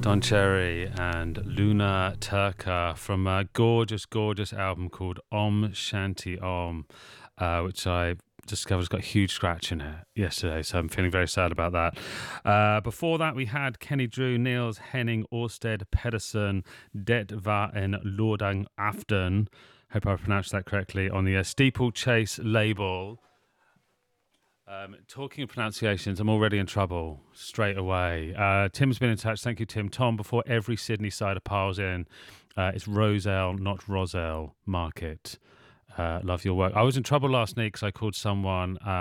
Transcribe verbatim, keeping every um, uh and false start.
Don Cherry and Luna Turca from a gorgeous, gorgeous album called Om Shanti Om, uh, which I discovered has got a huge scratch in it yesterday, so I'm feeling very sad about that. Uh, before that, we had Kenny Drew, Niels Henning, Orsted Pedersen, Det var en lørdag aften. Hope I pronounced that correctly, on the uh, Steeplechase label. Um, talking of pronunciations, I'm already in trouble straight away. Uh, Tim's been in touch. Thank you, Tim. Tom, before every Sydney cider piles in, uh, it's Roselle, not Roselle Market. Uh, love your work. I was in trouble last night because I called someone... Uh,